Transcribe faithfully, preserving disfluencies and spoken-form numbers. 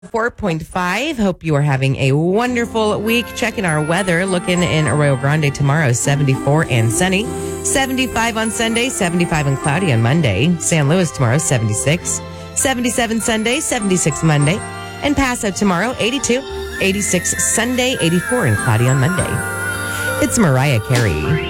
four point five. Hope you are having a wonderful week. Checking our weather. Looking in Arroyo Grande tomorrow, seventy-four and sunny. seventy-five on Sunday, seventy-five and cloudy on Monday. San Luis tomorrow, seventy-six. seventy-seven Sunday, seventy-six Monday. And Paso tomorrow, eighty-two. eighty-six Sunday, eighty-four and cloudy on Monday. It's Mariah Carey.